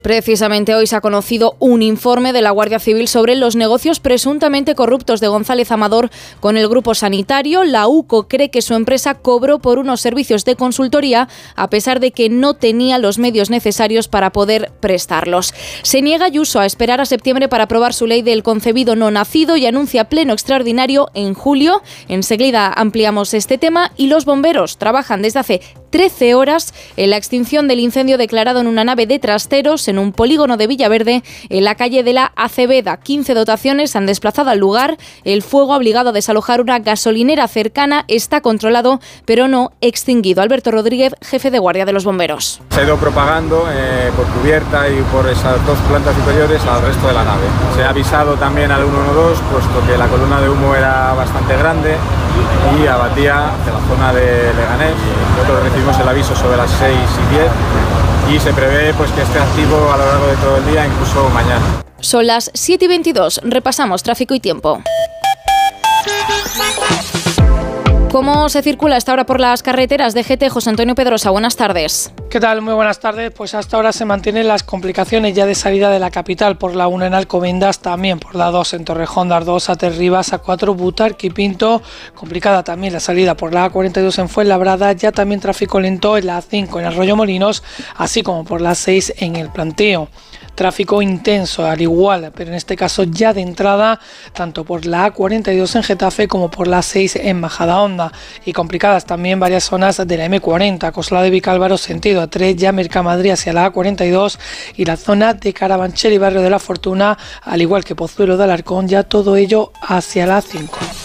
Precisamente hoy se ha conocido un informe de la Guardia Civil sobre los negocios presuntamente corruptos de González Amador con el grupo sanitario. La UCO cree que su empresa cobró por unos servicios de consultoría a pesar de que no tenía los medios necesarios para poder prestarlos. Se niega Ayuso a esperar a septiembre para aprobar su ley del concebido no nacido y anuncia pleno extraordinario en julio. Enseguida ampliamos este tema. Y los bomberos trabajan desde hace 13 horas en la extinción del incendio declarado en una nave de trasteros en un polígono de Villaverde, en la calle de la Aceveda. 15 dotaciones se han desplazado al lugar. El fuego ha obligado a desalojar una gasolinera cercana. Está controlado, pero no extinguido. Alberto Rodríguez, jefe de guardia de los bomberos. Se ha ido propagando por cubierta y por esas dos plantas superiores al resto de la nave. Se ha avisado también al 112, puesto que la columna de humo era bastante grande y abatía hacia la zona de Leganés. Nosotros recibimos el aviso sobre las 6:10 y se prevé pues que esté activo a lo largo de todo el día, incluso mañana. Son las 7:22. Repasamos tráfico y tiempo. ¿Cómo se circula hasta ahora por las carreteras de GT? José Antonio Pedrosa, buenas tardes. ¿Qué tal? Muy buenas tardes. Pues hasta ahora se mantienen las complicaciones ya de salida de la capital por la 1 en Alcobendas, también por la 2 en Torrejón de Ardoz, Aterribas, A4, Butarque y Pinto. Complicada también la salida por la A42 en Fuenlabrada, ya también tráfico lento en la A5 en Arroyo Molinos, así como por la 6 en El Planteo. Tráfico intenso al igual, pero en este caso ya de entrada, tanto por la A42 en Getafe como por la 6 en Majadahonda. Y complicadas también varias zonas de la M40, Coslada de Vicálvaro sentido A3, ya Mercamadrid hacia la A42 y la zona de Carabanchel y Barrio de la Fortuna, al igual que Pozuelo de Alarcón, ya todo ello hacia la A5.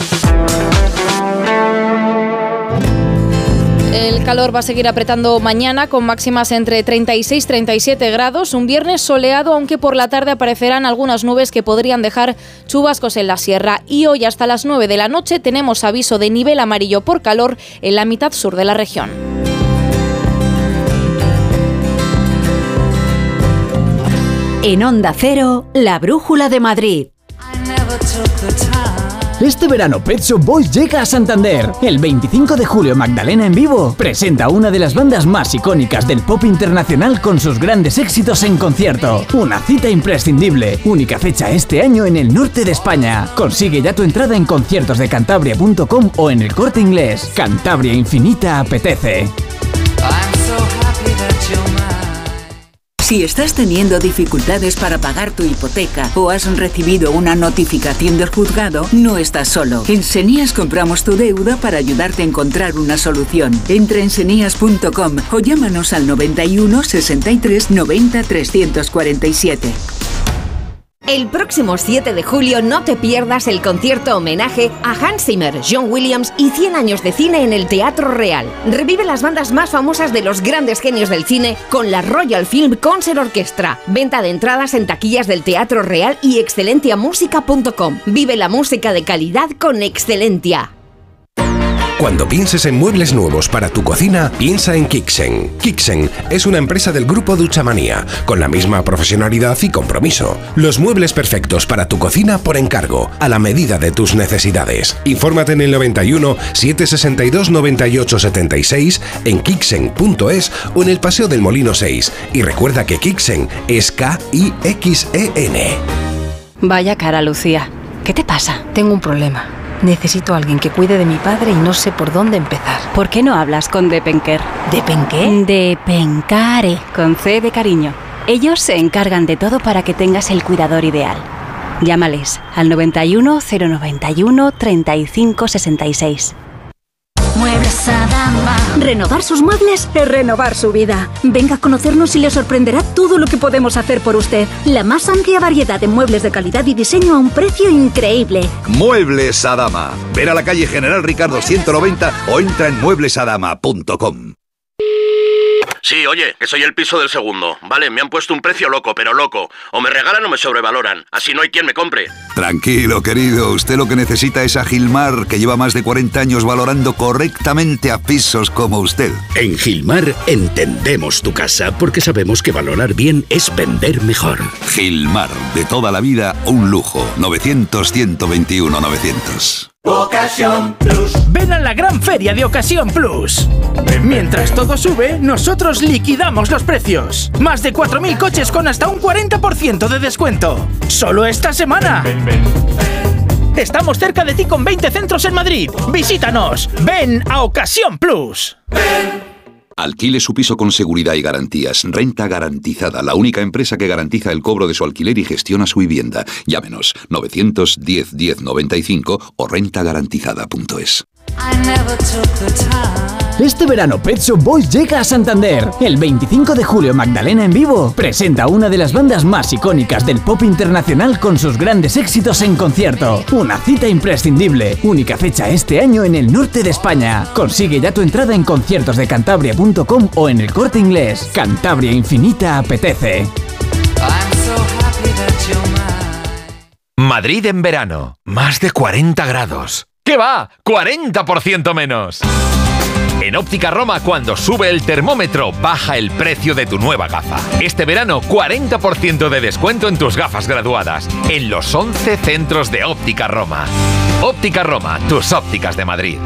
El calor va a seguir apretando mañana con máximas entre 36 y 37 grados. Un viernes soleado, aunque por la tarde aparecerán algunas nubes que podrían dejar chubascos en la sierra. Y hoy hasta las 9 de la noche tenemos aviso de nivel amarillo por calor en la mitad sur de la región. En Onda Cero, la Brújula de Madrid. Este verano Pet Shop Boys llega a Santander. El 25 de julio Magdalena en vivo presenta una de las bandas más icónicas del pop internacional con sus grandes éxitos en concierto. Una cita imprescindible. Única fecha este año en el norte de España. Consigue ya tu entrada en conciertosdecantabria.com o en El Corte Inglés. Cantabria Infinita apetece. Si estás teniendo dificultades para pagar tu hipoteca o has recibido una notificación del juzgado, no estás solo. En Senías compramos tu deuda para ayudarte a encontrar una solución. Entra en senías.com o llámanos al 91 63 90 347. El próximo 7 de julio no te pierdas el concierto homenaje a Hans Zimmer, John Williams y 100 años de cine en el Teatro Real. Revive las bandas más famosas de los grandes genios del cine con la Royal Film Concert Orchestra. Venta de entradas en taquillas del Teatro Real y excelentiamusica.com. Vive la música de calidad con Excelentia. Cuando pienses en muebles nuevos para tu cocina, piensa en Kixen. Kixen es una empresa del grupo Duchamanía, con la misma profesionalidad y compromiso. Los muebles perfectos para tu cocina por encargo, a la medida de tus necesidades. Infórmate en el 91 762 98 76, en Kixen.es o en el Paseo del Molino 6. Y recuerda que Kixen es K-I-X-E-N. Vaya cara, Lucía. ¿Qué te pasa? Tengo un problema. Necesito a alguien que cuide de mi padre y no sé por dónde empezar. ¿Por qué no hablas con Depenker? ¿Depenqué? Depencare, con C de cariño. Ellos se encargan de todo para que tengas el cuidador ideal. Llámales al 91 091 35 66. Muebles Adama. Renovar sus muebles es renovar su vida. Venga a conocernos y le sorprenderá todo lo que podemos hacer por usted. La más amplia variedad de muebles de calidad y diseño a un precio increíble. Muebles Adama. Ver a la calle General Ricardo 190 o entra en mueblesadama.com. Sí, oye, que soy el piso del segundo. Vale, me han puesto un precio loco, pero loco. O me regalan o me sobrevaloran. Así no hay quien me compre. Tranquilo, querido. Usted lo que necesita es a Gilmar, que lleva más de 40 años valorando correctamente a pisos como usted. En Gilmar entendemos tu casa porque sabemos que valorar bien es vender mejor. Gilmar, de toda la vida, un lujo. 900 121 900. Ocasión Plus. Ven a la gran feria de Ocasión Plus. Mientras todo sube, nosotros liquidamos los precios. Más de 4.000 coches con hasta un 40% de descuento. Solo esta semana. Estamos cerca de ti con 20 centros en Madrid. Visítanos. Ven a Ocasión Plus. Alquile su piso con seguridad y garantías. Renta Garantizada, la única empresa que garantiza el cobro de su alquiler y gestiona su vivienda. Llámenos 910 10 95 o rentagarantizada.es. Este verano Pet Shop Boys llega a Santander. El 25 de julio Magdalena en Vivo presenta una de las bandas más icónicas del pop internacional con sus grandes éxitos en concierto. Una cita imprescindible. Única fecha este año en el norte de España. Consigue ya tu entrada en conciertosdecantabria.com o en El Corte Inglés. Cantabria Infinita apetece. Madrid en verano. Más de 40 grados. ¿Qué va? ¡40% menos! En Óptica Roma, cuando sube el termómetro, baja el precio de tu nueva gafa. Este verano, 40% de descuento en tus gafas graduadas. En los 11 centros de Óptica Roma. Óptica Roma, tus ópticas de Madrid.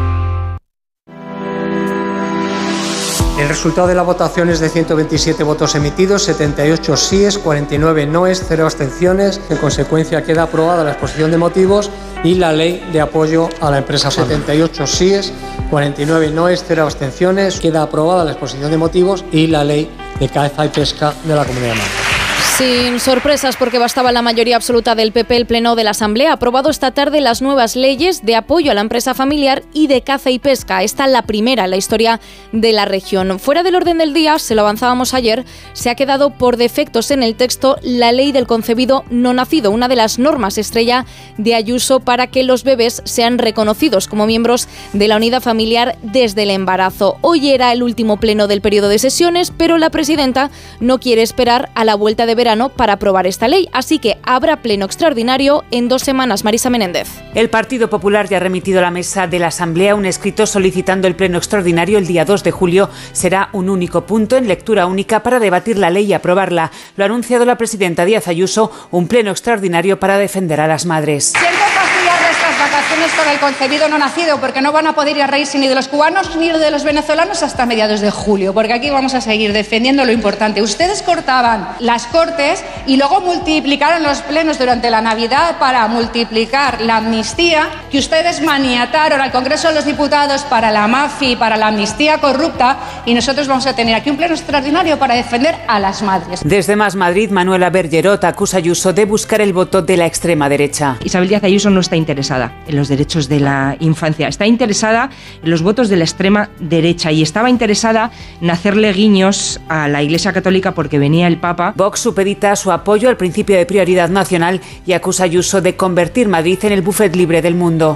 El resultado de la votación es de 127 votos emitidos, 78 síes, 49 noes, 0 abstenciones. En consecuencia, queda aprobada la exposición de motivos y la ley de apoyo a la empresa familiar. 78 síes, 49 noes, 0 abstenciones. Queda aprobada la exposición de motivos y la ley de caza y pesca de la Comunidad de Madrid. Sin sorpresas, porque bastaba la mayoría absoluta del PP, el Pleno de la Asamblea ha aprobado esta tarde las nuevas leyes de apoyo a la empresa familiar y de caza y pesca. Esta es la primera en la historia de la región. Fuera del orden del día, se lo avanzábamos ayer, se ha quedado por defectos en el texto la ley del concebido no nacido, una de las normas estrella de Ayuso para que los bebés sean reconocidos como miembros de la unidad familiar desde el embarazo. Hoy era el último pleno del periodo de sesiones, pero la presidenta no quiere esperar a la vuelta de verano para aprobar esta ley, así que habrá pleno extraordinario en 2 semanas. Marisa Menéndez. El Partido Popular ya ha remitido a la mesa de la Asamblea un escrito solicitando el pleno extraordinario el día 2 de julio. Será un único punto en lectura única para debatir la ley y aprobarla. Lo ha anunciado la presidenta Díaz Ayuso, un pleno extraordinario para defender a las madres. Vacaciones con el concebido no nacido, porque no van a poder ir a reírse ni de los cubanos ni de los venezolanos hasta mediados de julio, porque aquí vamos a seguir defendiendo lo importante. Ustedes cortaban las Cortes y luego multiplicaron los plenos durante la Navidad para multiplicar la amnistía que ustedes maniataron al Congreso de los Diputados para la MAFI, para la amnistía corrupta, y nosotros vamos a tener aquí un pleno extraordinario para defender a las madres. Desde Más Madrid, Manuela Bergerot acusa a Ayuso de buscar el voto de la extrema derecha. Isabel Díaz Ayuso no está interesada en los derechos de la infancia, está interesada en los votos de la extrema derecha y estaba interesada en hacerle guiños a la Iglesia Católica porque venía el Papa. Vox supedita su apoyo al principio de prioridad nacional y acusa a Ayuso de convertir Madrid en el buffet libre del mundo.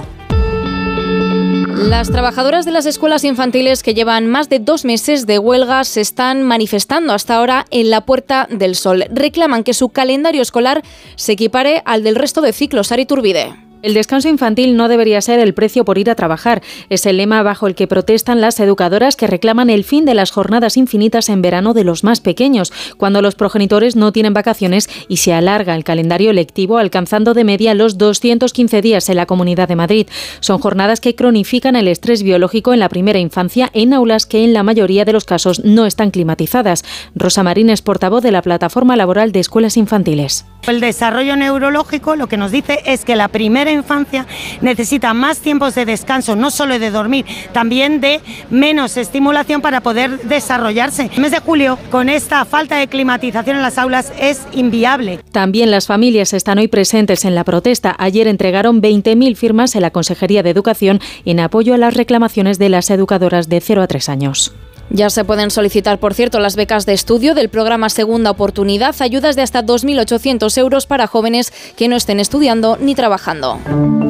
Las trabajadoras de las escuelas infantiles que llevan más de 2 meses de huelga se están manifestando hasta ahora en la Puerta del Sol. Reclaman que su calendario escolar se equipare al del resto de ciclos. Ari Turbide. El descanso infantil no debería ser el precio por ir a trabajar. Es el lema bajo el que protestan las educadoras que reclaman el fin de las jornadas infinitas en verano de los más pequeños, cuando los progenitores no tienen vacaciones y se alarga el calendario lectivo, alcanzando de media los 215 días en la Comunidad de Madrid. Son jornadas que cronifican el estrés biológico en la primera infancia en aulas que en la mayoría de los casos no están climatizadas. Rosa Marín es portavoz de la Plataforma Laboral de Escuelas Infantiles. El desarrollo neurológico lo que nos dice es que la primera infancia necesita más tiempos de descanso, no solo de dormir, también de menos estimulación para poder desarrollarse. El mes de julio, con esta falta de climatización en las aulas, es inviable. También las familias están hoy presentes en la protesta. Ayer entregaron 20.000 firmas en la Consejería de Educación en apoyo a las reclamaciones de las educadoras de 0 a 3 años. Ya se pueden solicitar, por cierto, las becas de estudio del programa Segunda Oportunidad, ayudas de hasta 2.800 euros para jóvenes que no estén estudiando ni trabajando.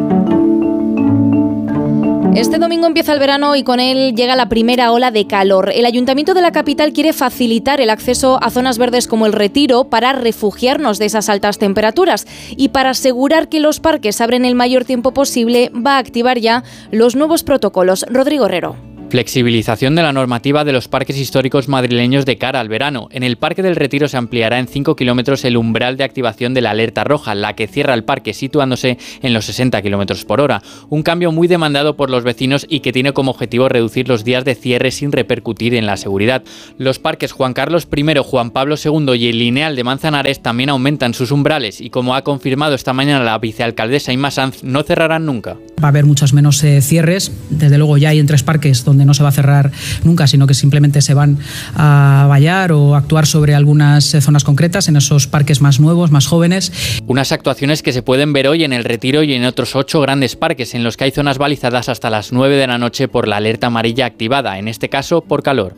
Este domingo empieza el verano y con él llega la primera ola de calor. El Ayuntamiento de la capital quiere facilitar el acceso a zonas verdes como el Retiro para refugiarnos de esas altas temperaturas y para asegurar que los parques abren el mayor tiempo posible va a activar ya los nuevos protocolos. Rodrigo Herrero. Flexibilización de la normativa de los parques históricos madrileños de cara al verano. En el Parque del Retiro se ampliará en 5 kilómetros el umbral de activación de la alerta roja, la que cierra el parque situándose en los 60 kilómetros por hora. Un cambio muy demandado por los vecinos y que tiene como objetivo reducir los días de cierre sin repercutir en la seguridad. Los parques Juan Carlos I, Juan Pablo II y el Lineal de Manzanares también aumentan sus umbrales y, como ha confirmado esta mañana la vicealcaldesa Inma Sanz, no cerrarán nunca. Va a haber muchos menos cierres. Desde luego ya hay en 3 parques donde no se va a cerrar nunca, sino que simplemente se van a vallar o actuar sobre algunas zonas concretas en esos parques más nuevos, más jóvenes. Unas actuaciones que se pueden ver hoy en el Retiro y en otros 8 grandes parques en los que hay zonas balizadas hasta las 9 de la noche por la alerta amarilla activada, en este caso por calor.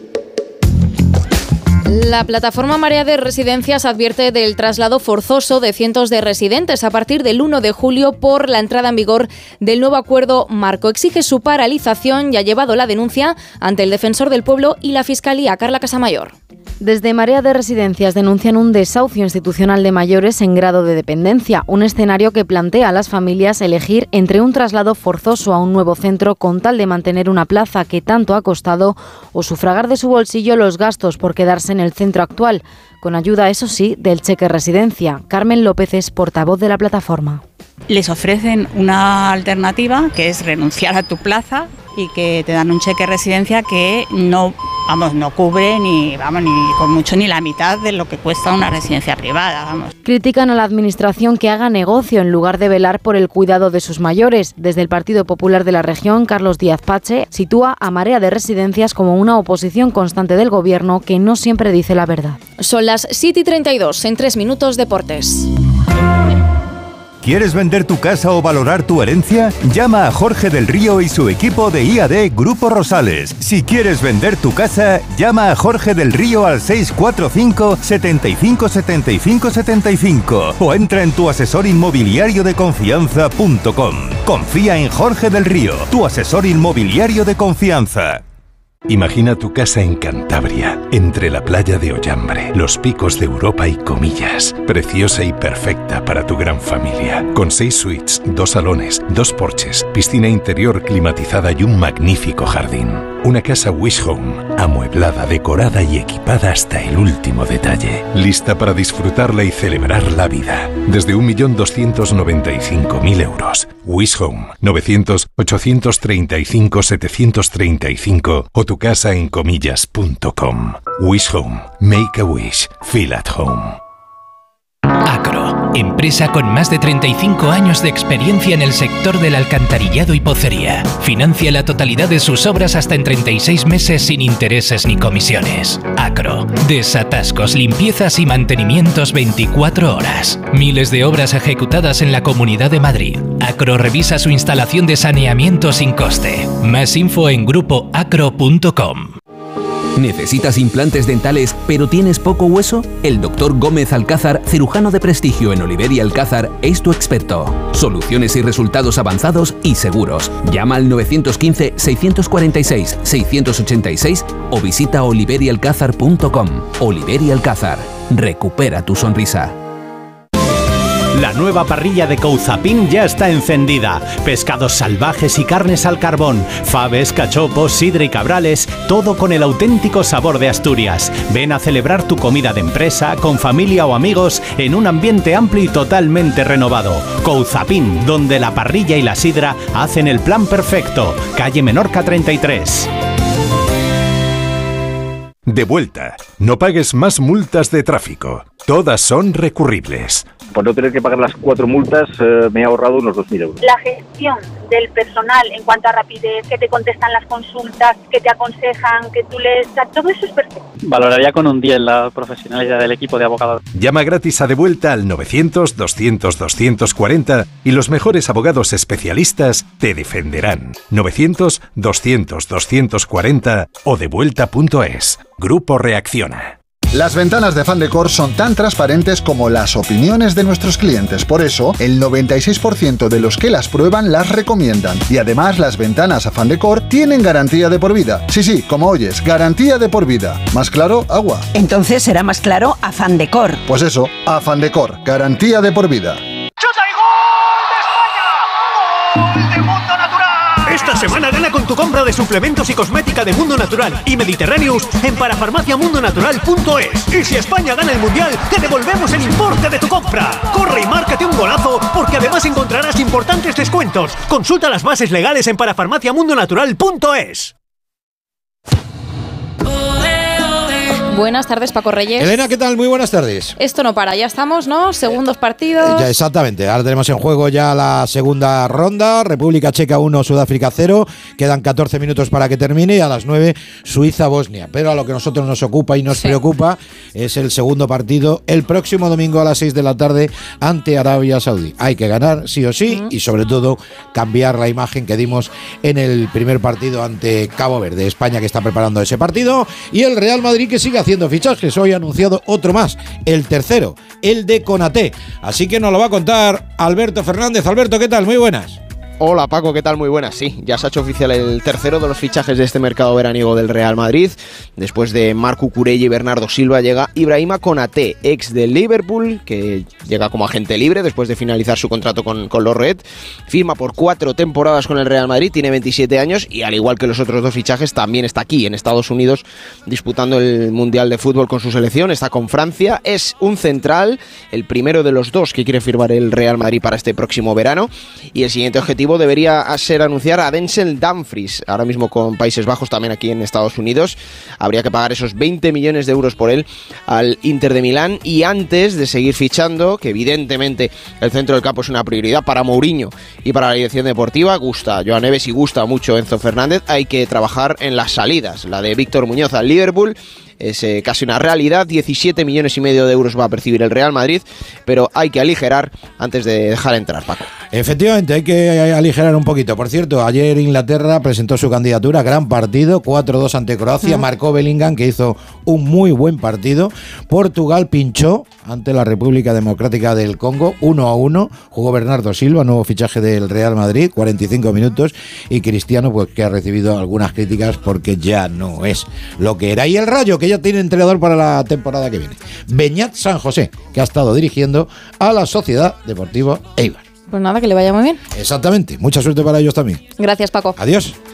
La plataforma Marea de Residencias advierte del traslado forzoso de cientos de residentes a partir del 1 de julio por la entrada en vigor del nuevo acuerdo marco. Exige su paralización y ha llevado la denuncia ante el Defensor del Pueblo y la Fiscalía. Carla Casamayor. Desde Marea de Residencias denuncian un desahucio institucional de mayores en grado de dependencia, un escenario que plantea a las familias elegir entre un traslado forzoso a un nuevo centro con tal de mantener una plaza que tanto ha costado o sufragar de su bolsillo los gastos por quedarse en el centro actual, con ayuda, eso sí, del cheque residencia. Carmen López es portavoz de la plataforma. Les ofrecen una alternativa que es renunciar a tu plaza y que te dan un cheque residencia que no cubre ni con mucho ni la mitad de lo que cuesta una residencia privada. Critican a la administración que haga negocio en lugar de velar por el cuidado de sus mayores. Desde el Partido Popular de la región, Carlos Díaz Pache sitúa a Marea de Residencias como una oposición constante del gobierno que no siempre dice la verdad. Son las 7:32, en 3 minutos deportes. ¿Quieres vender tu casa o valorar tu herencia? Llama a Jorge del Río y su equipo de IAD Grupo Rosales. Si quieres vender tu casa, llama a Jorge del Río al 645 75 75 75 o entra en tuasesorinmobiliariodeconfianza.com. Confía en Jorge del Río, tu asesor inmobiliario de confianza. Imagina tu casa en Cantabria, entre la playa de Ollambre, los picos de Europa y Comillas. Preciosa y perfecta para tu gran familia. Con 6 suites, 2 salones, 2 porches, piscina interior climatizada y un magnífico jardín. Una casa Wish Home, amueblada, decorada y equipada hasta el último detalle. Lista para disfrutarla y celebrar la vida. Desde 1.295.000 euros. Wish Home, 900-835-735 o tu casa en comillas.com. Wish Home. Make a wish. Feel at home. Acro, empresa con más de 35 años de experiencia en el sector del alcantarillado y pocería. Financia la totalidad de sus obras hasta en 36 meses sin intereses ni comisiones. Acro, desatascos, limpiezas y mantenimientos 24 horas. Miles de obras ejecutadas en la Comunidad de Madrid. Acro revisa su instalación de saneamiento sin coste. Más info en grupoacro.com. ¿Necesitas implantes dentales pero tienes poco hueso? El Dr. Gómez Alcázar, cirujano de prestigio en Oliver y Alcázar, es tu experto. Soluciones y resultados avanzados y seguros. Llama al 915-646-686 o visita oliverialcázar.com. Oliver y Alcázar. Recupera tu sonrisa. La nueva parrilla de Couzapin ya está encendida. Pescados salvajes y carnes al carbón, faves, cachopos, sidra y cabrales, todo con el auténtico sabor de Asturias. Ven a celebrar tu comida de empresa, con familia o amigos, en un ambiente amplio y totalmente renovado. Couzapin, donde la parrilla y la sidra hacen el plan perfecto. Calle Menorca 33. De vuelta. No pagues más multas de tráfico. Todas son recurribles. Por no tener que pagar las 4 multas, me he ahorrado unos 2.000 euros. La gestión del personal en cuanto a rapidez, que te contestan las consultas, que te aconsejan, que tú les... Todo eso es perfecto. Valoraría con un 10 la profesionalidad del equipo de abogados. Llama gratis a De Vuelta al 900-200-240 y los mejores abogados especialistas te defenderán. 900-200-240 o devuelta.es. Grupo Reacciona. Las ventanas de Fandecor son tan transparentes como las opiniones de nuestros clientes. Por eso, el 96% de los que las prueban las recomiendan. Y además, las ventanas a Fandecor tienen garantía de por vida. Sí, como oyes, garantía de por vida. ¿Más claro? Agua. Entonces será más claro a Fandecor. Pues eso, a Fandecor, garantía de por vida. Esta semana gana con tu compra de suplementos y cosmética de Mundo Natural y Mediterráneos en parafarmaciamundonatural.es. Y si España gana el Mundial, te devolvemos el importe de tu compra. Corre y márcate un golazo, porque además encontrarás importantes descuentos. Consulta las bases legales en parafarmaciamundonatural.es. Buenas tardes, Paco Reyes. Elena, ¿qué tal? Muy buenas tardes. Esto no para, ya estamos, ¿no? Segundos partidos. Ya, exactamente. Ahora tenemos en juego ya la segunda ronda. República Checa 1, Sudáfrica 0. Quedan 14 minutos para que termine y a las 9 Suiza-Bosnia. Pero a lo que a nosotros nos ocupa y nos preocupa es el segundo partido el próximo domingo a las 6 de la tarde ante Arabia Saudí. Hay que ganar sí o sí y sobre todo cambiar la imagen que dimos en el primer partido ante Cabo Verde. España que está preparando ese partido y el Real Madrid que sigue haciendo fichajes. Hoy ha anunciado otro más, el tercero, el de Konaté. Así que nos lo va a contar Alberto Fernández. Alberto, ¿qué tal? Muy buenas. Hola Paco, ¿qué tal? Muy buenas. Sí, ya se ha hecho oficial el tercero de los fichajes de este mercado veraniego del Real Madrid. Después de Marc Cucurella y Bernardo Silva llega Ibrahima Konaté, ex del Liverpool, que llega como agente libre después de finalizar su contrato con los Red. Firma por 4 temporadas con el Real Madrid, tiene 27 años y al igual que los otros dos fichajes también está aquí en Estados Unidos disputando el Mundial de Fútbol con su selección. Está con Francia, es un central, el primero de los dos que quiere firmar el Real Madrid para este próximo verano, y el siguiente objetivo debería ser anunciar a Denzel Dumfries, ahora mismo con Países Bajos, también aquí en Estados Unidos. Habría que pagar esos 20 millones de euros por él al Inter de Milán, y antes de seguir fichando, que evidentemente el centro del campo es una prioridad para Mourinho y para la dirección deportiva, gusta Joan Neves y gusta mucho Enzo Fernández, hay que trabajar en las salidas. La de Víctor Muñoz al Liverpool es casi una realidad. 17 millones y medio de euros va a percibir el Real Madrid, pero hay que aligerar antes de dejar entrar, Paco. Efectivamente, hay que aligerar un poquito. Por cierto, ayer Inglaterra presentó su candidatura, gran partido, 4-2 ante Croacia, marcó Bellingham, que hizo un muy buen partido. Portugal pinchó ante la República Democrática del Congo, 1-1, jugó Bernardo Silva, nuevo fichaje del Real Madrid, 45 minutos, y Cristiano, pues que ha recibido algunas críticas porque ya no es lo que era. Y el Rayo, que ya tiene entrenador para la temporada que viene, Beñat San José, que ha estado dirigiendo a la Sociedad Deportiva Eibar. Pues nada, que le vaya muy bien. Exactamente, mucha suerte para ellos también. Gracias, Paco. Adiós.